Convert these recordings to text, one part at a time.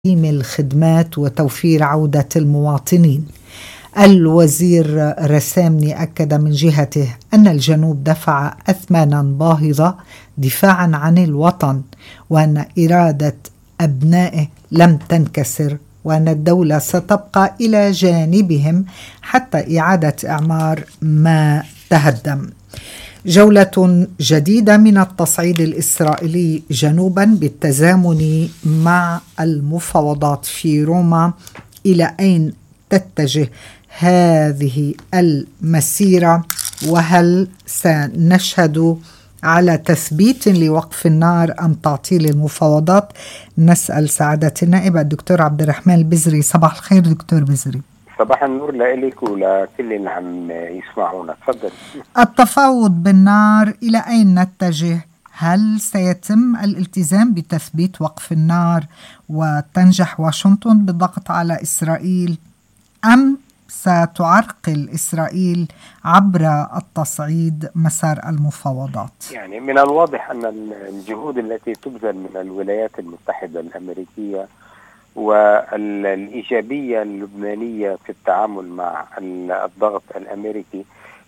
تقديم الخدمات وتوفير عودة المواطنين. الوزير رسامني أكد من جهته أن الجنوب دفع أثمانا باهظة دفاعا عن الوطن، وأن إرادة أبنائه لم تنكسر، وأن الدولة ستبقى إلى جانبهم حتى إعادة إعمار ما تهدم. جولة جديدة من التصعيد الإسرائيلي جنوبا بالتزامن مع المفاوضات في روما. إلى أين تتجه هذه المسيرة؟ وهل سنشهد على تثبيت لوقف النار أم تعطيل المفاوضات؟ نسأل سعادة النائب الدكتور عبد الرحمن البزري. صباح الخير دكتور بزري. صباح النور لك ولكل اللي عم يسمعونا. تفضل. التفاوض بالنار إلى أين نتجه؟ هل سيتم الالتزام بتثبيت وقف النار وتنجح واشنطن بالضغط على إسرائيل، أم ستعرقل إسرائيل عبر التصعيد مسار المفاوضات؟ يعني من الواضح أن الجهود التي تبذل من الولايات المتحدة الأمريكية والإيجابية اللبنانية في التعامل مع الضغط الأمريكي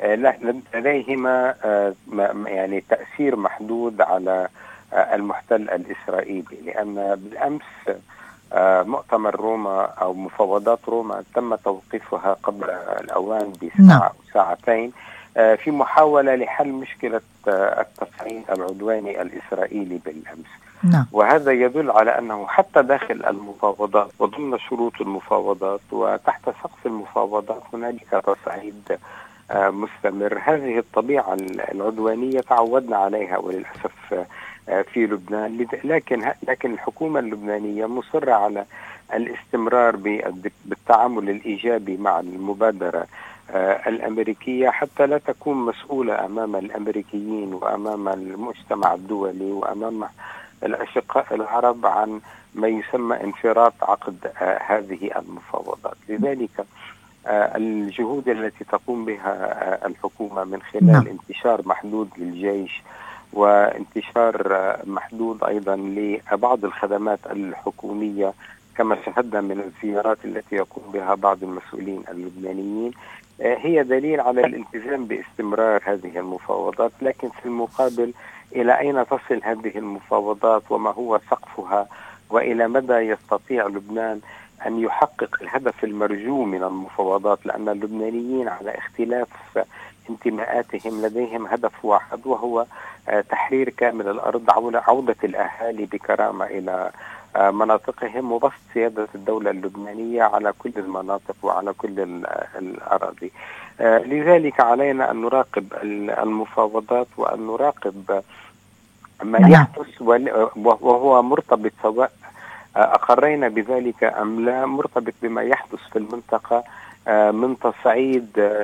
لديهما يعني تأثير محدود على المحتل الإسرائيلي، لأن بالأمس مؤتمر روما أو مفاوضات روما تم توقيفها قبل الأوان بساعة أو ساعتين في محاولة لحل مشكلة التصعيد العدواني الإسرائيلي بالأمس. وهذا يدل على أنه حتى داخل المفاوضات وضمن شروط المفاوضات وتحت سقف المفاوضات هنالك تصعيد مستمر. هذه الطبيعة العدوانية تعودنا عليها وللأسف في لبنان، لكن الحكومة اللبنانية مصرة على الاستمرار بالتعامل الإيجابي مع المبادرة الأمريكية حتى لا تكون مسؤولة أمام الأمريكيين وأمام المجتمع الدولي وأمام الأشقاء العرب عن ما يسمى انفراط عقد هذه المفاوضات. لذلك الجهود التي تقوم بها الحكومة من خلال انتشار محدود للجيش وانتشار محدود أيضا لبعض الخدمات الحكومية كما شاهدنا من الزيارات التي يقوم بها بعض المسؤولين اللبنانيين هي دليل على الالتزام باستمرار هذه المفاوضات. لكن في المقابل إلى أين تصل هذه المفاوضات وما هو سقفها وإلى مدى يستطيع لبنان أن يحقق الهدف المرجو من المفاوضات، لأن اللبنانيين على اختلاف انتماءاتهم لديهم هدف واحد وهو تحرير كامل الأرض، عودة الأهالي بكرامة إلى مناطقهم وبسط سيادة الدولة اللبنانية على كل المناطق وعلى كل الأراضي. لذلك علينا أن نراقب المفاوضات وأن نراقب ما يحدث وهو مرتبط سواء أقرينا بذلك أم لا، مرتبط بما يحدث في المنطقة من تصعيد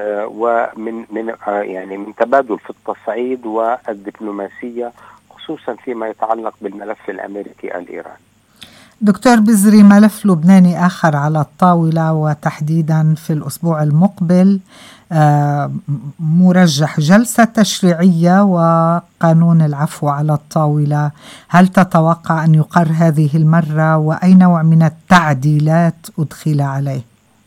ومن يعني من تبادل في التصعيد والدبلوماسية، خصوصا فيما يتعلق بالملف الأمريكي الإيراني. دكتور بزري، ملف لبناني آخر على الطاولة وتحديدا في الأسبوع المقبل مرجح جلسة تشريعية وقانون العفو على الطاولة. هل تتوقع أن يقر هذه المرة وأي نوع من التعديلات أدخل عليه؟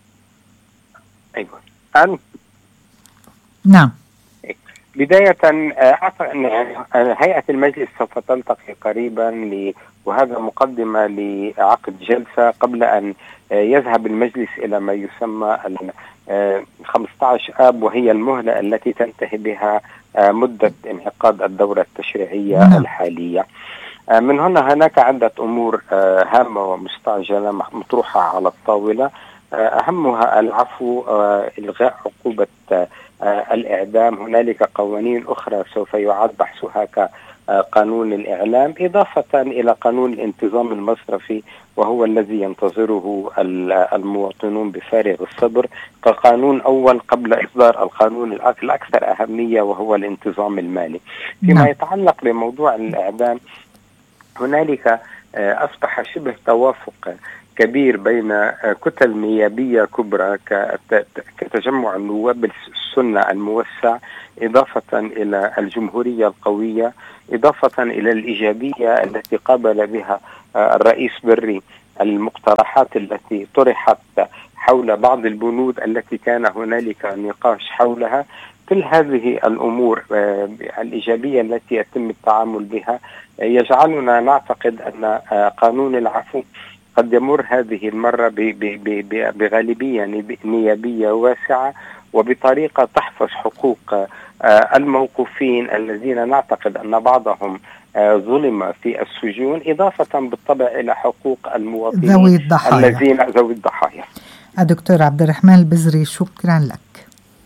أيوة. نعم. بداية أعتقد أن هيئة المجلس سوف تلتقي قريبا وهذا مقدمة لعقد جلسة قبل أن يذهب المجلس إلى ما يسمى 15 آب، وهي المهلة التي تنتهي بها مدة انعقاد الدورة التشريعية الحالية. من هناك عدة أمور هامة ومستعجلة مطروحة على الطاولة، أهمها العفو، إلغاء عقوبة الإعدام. هنالك قوانين أخرى سوف يعاد بحثها كقانون الإعلام، إضافة إلى قانون الانتظام المصرفي وهو الذي ينتظره المواطنون بفارغ الصبر كقانون أول قبل إصدار القانون الأكثر أهمية وهو الانتظام المالي. فيما يتعلق بموضوع الإعدام هنالك أصبح شبه توافق كبير بين كتل نيابية كبرى كتجمع النواب السنة الموسع، إضافة إلى الجمهورية القوية، إضافة إلى الإيجابية التي قابل بها الرئيس بري المقترحات التي طرحت حول بعض البنود التي كان هنالك نقاش حولها. كل هذه الأمور الإيجابية التي يتم التعامل بها يجعلنا نعتقد أن قانون العفو قد يمر هذه المرة بغالبية نيابية واسعة وبطريقة تحفظ حقوق الموقوفين الذين نعتقد أن بعضهم ظلم في السجون، إضافة بالطبع إلى حقوق المواطنين الذين ذوي الضحايا. الدكتور عبد الرحمن البزري، شكرا لك.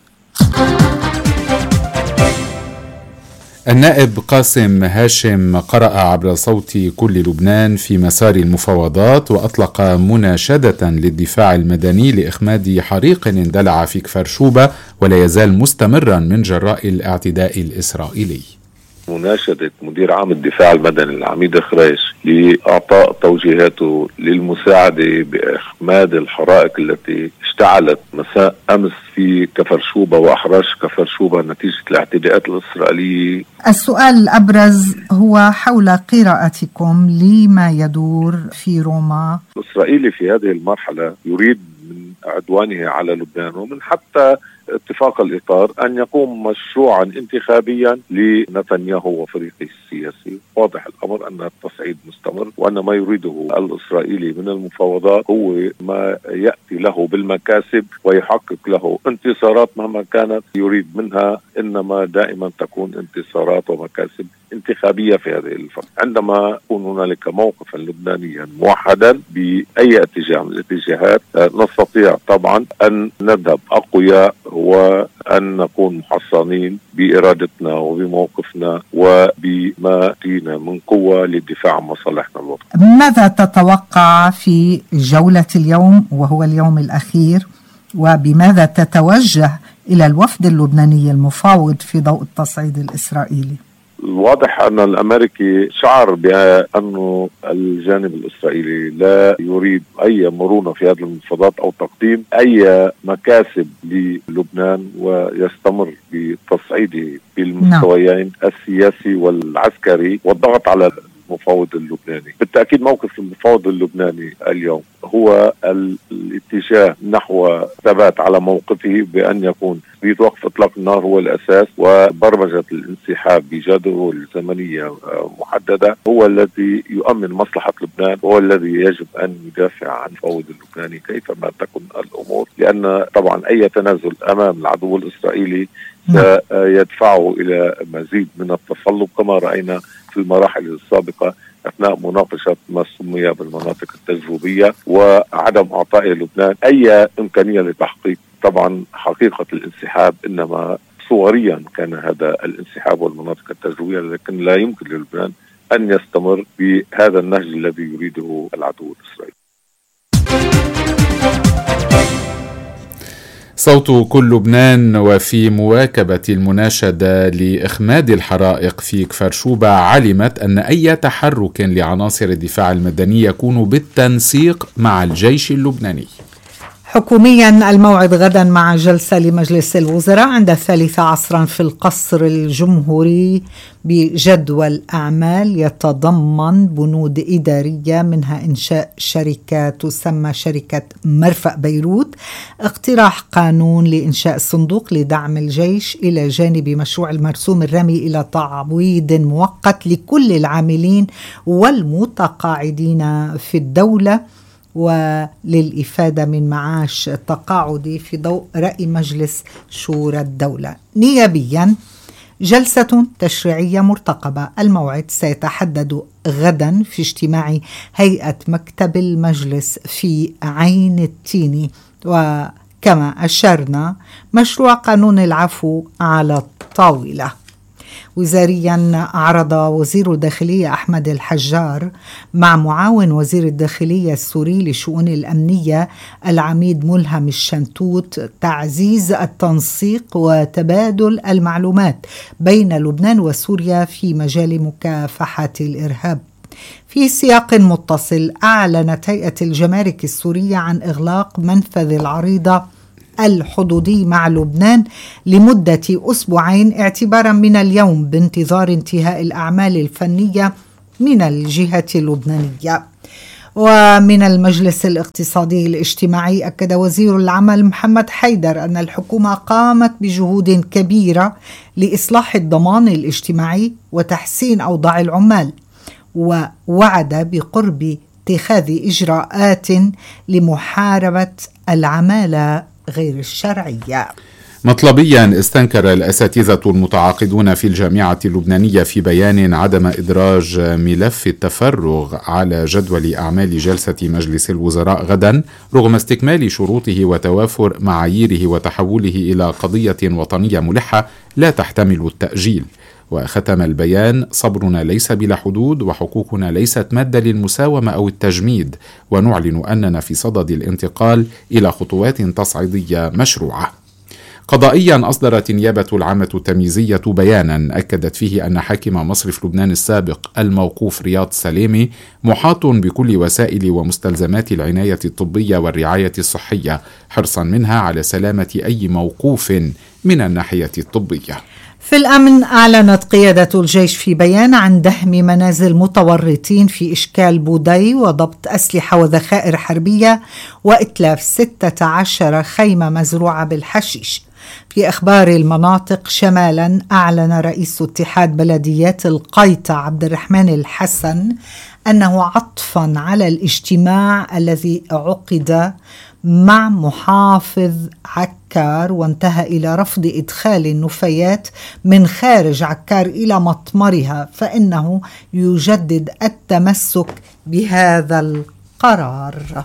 النائب قاسم هاشم قرأ عبر صوت كل لبنان في مسار المفاوضات، وأطلق مناشدة للدفاع المدني لإخماد حريق اندلع في كفر شوبة ولا يزال مستمرا من جراء الاعتداء الإسرائيلي. مناشدة مدير عام الدفاع المدني العميد خريش لإعطاء توجيهاته للمساعدة بإخماد الحرائق التي اشتعلت مساء أمس في كفر شوبة وأحراش كفر شوبة نتيجة الاعتداءات الإسرائيلية. السؤال الأبرز هو حول قراءتكم لما يدور في روما. الإسرائيلي في هذه المرحلة يريد من عدوانه على لبنان ومن حتى اتفاق الإطار أن يقوم مشروعا انتخابيا لنتنياهو وفريقه السياسي. واضح الأمر أن التصعيد مستمر وأن ما يريده الإسرائيلي من المفاوضات هو ما يأتي له بالمكاسب ويحقق له انتصارات مهما كانت يريد منها، إنما دائما تكون انتصارات ومكاسب انتخابية في هذه الفترة. عندما يكون هنالك موقفا لبنانيا موحدا بأي اتجاه من الاتجاهات نستطيع طبعا أن نذهب أقوياء وأن نكون محصنين بإرادتنا وبموقفنا وبما فينا من قوة للدفاع عن مصالحنا الوطنية. ماذا تتوقع في جولة اليوم وهو اليوم الأخير، وبماذا تتوجه إلى الوفد اللبناني المفاوض في ضوء التصعيد الإسرائيلي؟ الواضح أن الأمريكي شعر بأنه الجانب الإسرائيلي لا يريد أي مرونة في هذه المفاوضات أو تقديم أي مكاسب للبنان ويستمر بتصعيده بالمستويين السياسي والعسكري والضغط على المفاوض اللبناني. بالتأكيد موقف المفاوض اللبناني اليوم هو الاتجاه نحو ثبات على موقفه بأن يكون وقف إطلاق النار هو الأساس، وبرمجة الانسحاب بجدول زمنية محددة هو الذي يؤمن مصلحة لبنان، هو الذي يجب أن يدافع عن المفاوض اللبناني كيفما تكن الأمور، لأن طبعا أي تنازل أمام العدو الإسرائيلي سيدفعه إلى مزيد من التصلب كما رأينا في المراحل السابقة أثناء مناقشة ما سمي بالمناطق التجريبية وعدم إعطاء لبنان أي إمكانية لتحقيق طبعا حقيقة الانسحاب، إنما صوريا كان هذا الانسحاب والمناطق التجريبية، لكن لا يمكن للبنان أن يستمر بهذا النهج الذي يريده العدو الإسرائيلي. صوت كل لبنان. وفي مواكبة المناشدة لإخماد الحرائق في كفر شوبة، علمت أن أي تحرك لعناصر الدفاع المدني يكون بالتنسيق مع الجيش اللبناني. حكوميا الموعد غدا مع جلسة لمجلس الوزراء عند 3:00 في القصر الجمهوري بجدول أعمال يتضمن بنود إدارية، منها إنشاء شركة تسمى شركة مرفأ بيروت، اقتراح قانون لإنشاء صندوق لدعم الجيش إلى جانب مشروع المرسوم الرامي إلى تعويض مؤقت لكل العاملين والمتقاعدين في الدولة وللإفادة من معاش تقاعدي في ضوء رأي مجلس شورى الدولة. نيابيا جلسة تشريعية مرتقبة، الموعد سيتحدد غدا في اجتماع هيئة مكتب المجلس في عين التيني. وكما أشرنا مشروع قانون العفو على الطاولة. وزاريا عرض وزير الداخلية أحمد الحجار مع معاون وزير الداخلية السوري لشؤون الأمنية العميد ملهم الشنتوت تعزيز التنسيق وتبادل المعلومات بين لبنان وسوريا في مجال مكافحة الإرهاب. في سياق متصل، أعلنت هيئة الجمارك السورية عن إغلاق منفذ العريضة الحدودي مع لبنان لمدة 2 أسبوع اعتبارا من اليوم بانتظار انتهاء الأعمال الفنية من الجهة اللبنانية. ومن المجلس الاقتصادي الاجتماعي أكد وزير العمل محمد حيدر أن الحكومة قامت بجهود كبيرة لإصلاح الضمان الاجتماعي وتحسين أوضاع العمال، ووعد بقرب اتخاذ إجراءات لمحاربة العمالة غير الشرعية. مطلبيا استنكر الأساتذة المتعاقدون في الجامعة اللبنانية في بيان عدم إدراج ملف التفرغ على جدول أعمال جلسة مجلس الوزراء غدا رغم استكمال شروطه وتوافر معاييره وتحوله إلى قضية وطنية ملحة لا تحتمل التأجيل. وختم البيان: صبرنا ليس بلا حدود، وحقوقنا ليست مادة للمساومة أو التجميد، ونعلن أننا في صدد الانتقال إلى خطوات تصعيدية مشروعة. قضائيا أصدرت النيابة العامة التمييزية بيانا أكدت فيه أن حاكم مصرف لبنان السابق الموقوف رياض سليمي محاط بكل وسائل ومستلزمات العناية الطبية والرعاية الصحية حرصا منها على سلامة أي موقوف من الناحية الطبية. في الأمن، أعلنت قيادة الجيش في بيان عن دهم منازل متورطين في إشكال بودي وضبط أسلحة وذخائر حربية وإتلاف 16 خيمة مزروعة بالحشيش. في أخبار المناطق شمالا، أعلن رئيس اتحاد بلديات القيطة عبد الرحمن الحسن أنه عطفا على الاجتماع الذي عقد مع محافظ عكار وانتهى إلى رفض إدخال النفايات من خارج عكار إلى مطمرها، فإنه يجدد التمسك بهذا القرار.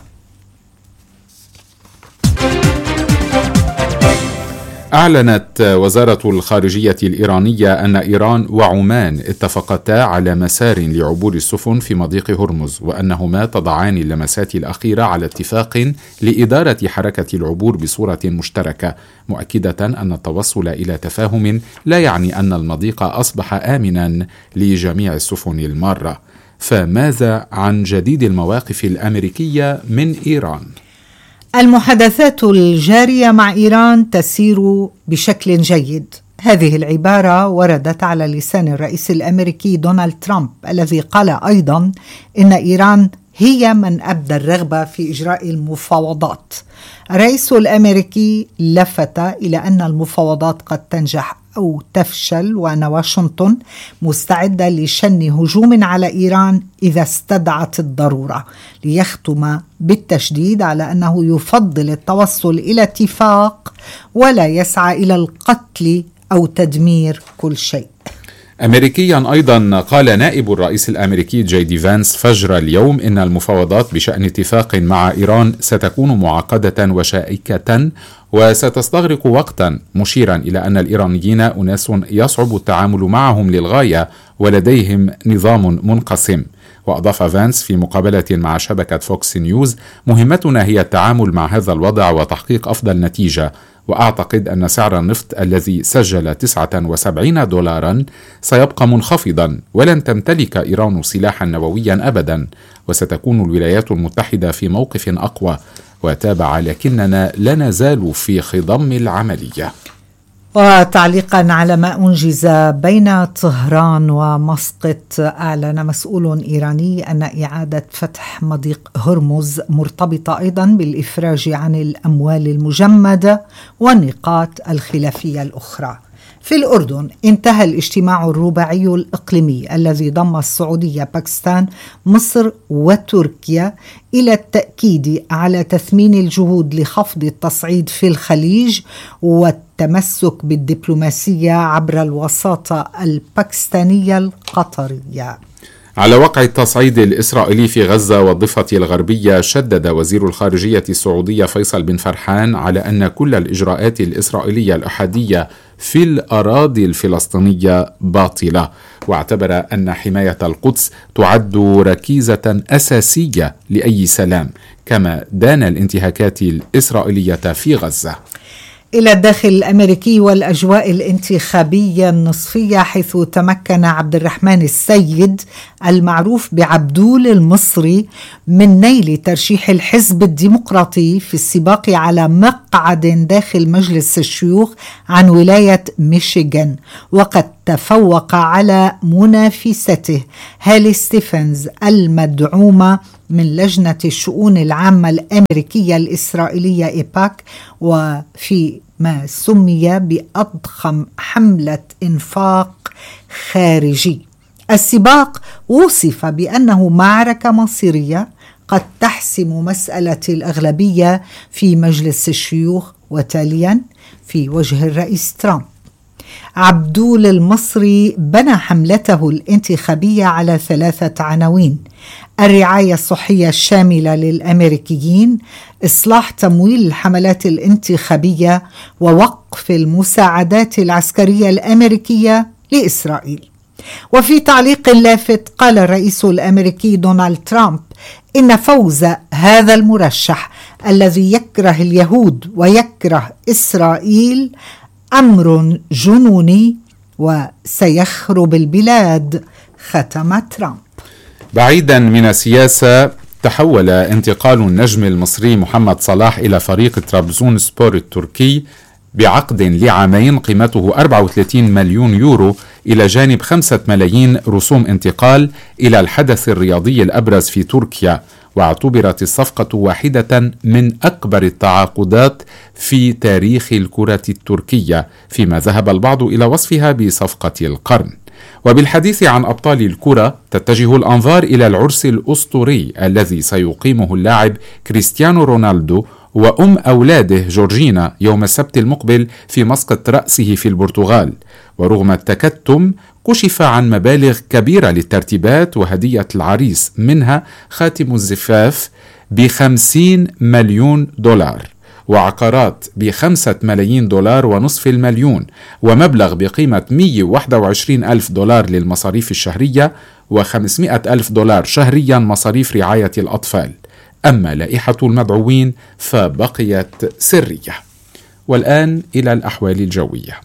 أعلنت وزارة الخارجية الإيرانية أن إيران وعمان اتفقتا على مسار لعبور السفن في مضيق هرمز، وأنهما تضعان اللمسات الأخيرة على اتفاق لإدارة حركة العبور بصورة مشتركة، مؤكدة أن التوصل إلى تفاهم لا يعني أن المضيق أصبح آمنا لجميع السفن المارة. فماذا عن جديد المواقف الأمريكية من إيران؟ المحادثات الجارية مع إيران تسير بشكل جيد. هذه العبارة وردت على لسان الرئيس الأمريكي دونالد ترامب، الذي قال أيضا إن إيران هي من أبدى الرغبة في إجراء المفاوضات. الرئيس الأمريكي لفت إلى أن المفاوضات قد تنجح أو تفشل، وأن واشنطن مستعدة لشن هجوم على إيران إذا استدعت الضرورة، ليختم بالتشديد على أنه يفضل التوصل إلى اتفاق ولا يسعى إلى القتل أو تدمير كل شيء. أمريكيا أيضا، قال نائب الرئيس الأمريكي جي دي فانس فجر اليوم إن المفاوضات بشأن اتفاق مع إيران ستكون معقدة وشائكة وستستغرق وقتا، مشيرا إلى أن الإيرانيين أناس يصعب التعامل معهم للغاية ولديهم نظام منقسم. وأضاف فانس في مقابلة مع شبكة فوكس نيوز: مهمتنا هي التعامل مع هذا الوضع وتحقيق أفضل نتيجة، وأعتقد أن سعر النفط الذي سجل $79 سيبقى منخفضا، ولن تمتلك إيران سلاحا نوويا أبدا، وستكون الولايات المتحدة في موقف أقوى. وتابع: لكننا لا نزال في خضم العملية. وتعليقا على ما أنجز بين طهران ومسقط، أعلن مسؤول إيراني أن إعادة فتح مضيق هرمز مرتبطة أيضا بالإفراج عن الأموال المجمدة والنقاط الخلافية الأخرى. في الأردن، انتهى الاجتماع الرباعي الإقليمي الذي ضم السعودية، باكستان، مصر وتركيا إلى التأكيد على تثمين الجهود لخفض التصعيد في الخليج والتمسك بالدبلوماسية عبر الوساطة الباكستانية القطرية. على وقع التصعيد الإسرائيلي في غزة والضفة الغربية، شدد وزير الخارجية السعودي فيصل بن فرحان على أن كل الإجراءات الإسرائيلية الأحادية في الأراضي الفلسطينية باطلة، واعتبر أن حماية القدس تعد ركيزة أساسية لأي سلام، كما دان الانتهاكات الإسرائيلية في غزة. إلى الداخل الأمريكي والأجواء الانتخابية النصفية، حيث تمكن عبد الرحمن السيد المعروف بعبدول المصري من نيل ترشيح الحزب الديمقراطي في السباق على مقعد داخل مجلس الشيوخ عن ولاية ميشيغان، وقد تفوق على منافسته هالي ستيفنز المدعومة من لجنة الشؤون العامة الأمريكية الإسرائيلية إيباك، وفي ما سمي بأضخم حملة إنفاق خارجي. السباق وصف بأنه معركة مصيرية قد تحسم مسألة الأغلبية في مجلس الشيوخ وتاليا في وجه الرئيس ترامب. عبدول المصري بنى حملته الانتخابية على 3 عناوين: الرعاية الصحية الشاملة للأمريكيين، إصلاح تمويل الحملات الانتخابية، ووقف المساعدات العسكرية الأمريكية لإسرائيل. وفي تعليق لافت قال الرئيس الأمريكي دونالد ترامب إن فوز هذا المرشح الذي يكره اليهود ويكره إسرائيل أمر جنوني وسيخرب البلاد، ختم ترامب. بعيدا من السياسة، تحول انتقال النجم المصري محمد صلاح إلى فريق طرابزون سبور التركي بعقد لعامين قيمته 34 مليون يورو إلى جانب 5 ملايين رسوم انتقال إلى الحدث الرياضي الأبرز في تركيا، واعتبرت الصفقة واحدة من أكبر التعاقدات في تاريخ الكرة التركية، فيما ذهب البعض إلى وصفها بصفقة القرن. وبالحديث عن أبطال الكرة، تتجه الأنظار إلى العرس الأسطوري الذي سيقيمه اللاعب كريستيانو رونالدو وأم أولاده جورجينا يوم السبت المقبل في مسقط رأسه في البرتغال. ورغم التكتم، كشف عن مبالغ كبيرة للترتيبات وهدية العريس، منها خاتم الزفاف ب50 مليون دولار، وعقارات ب5 ملايين دولار ونصف المليون، ومبلغ بقيمة 121 ألف دولار للمصاريف الشهرية و500 ألف دولار شهريا مصاريف رعاية الأطفال. أما لائحة المدعوين فبقيت سرية. والآن إلى الأحوال الجوية.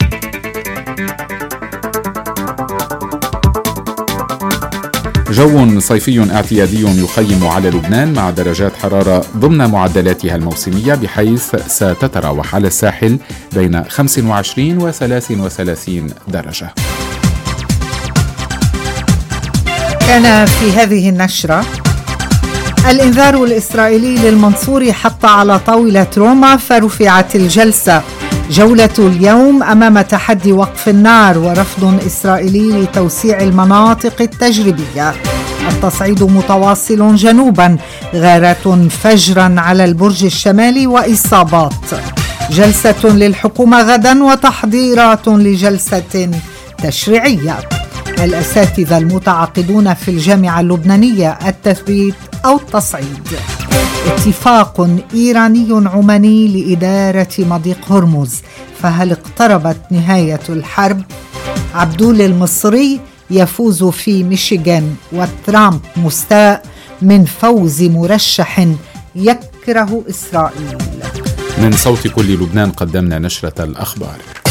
جو صيفي اعتيادي يخيم على لبنان مع درجات حرارة ضمن معدلاتها الموسمية، بحيث ستتراوح على الساحل بين 25 و 33 درجة. كان في هذه النشرة: الإنذار الإسرائيلي للمنصوري حط على طاولة روما فرفعت الجلسة. جولة اليوم أمام تحدي وقف النار ورفض إسرائيلي لتوسيع المناطق التجريبية. التصعيد متواصل جنوبا، غارات فجرا على البرج الشمالي وإصابات. جلسة للحكومة غدا وتحضيرات لجلسة تشريعية. الأساتذة المتعاقدون في الجامعة اللبنانية، التثبيت أو التصعيد. اتفاق إيراني عماني لإدارة مضيق هرمز، فهل اقتربت نهاية الحرب؟ عبدول المصري يفوز في ميشيغان، وترامب مستاء من فوز مرشح يكره إسرائيل. من صوت كل لبنان قدمنا نشرة الأخبار.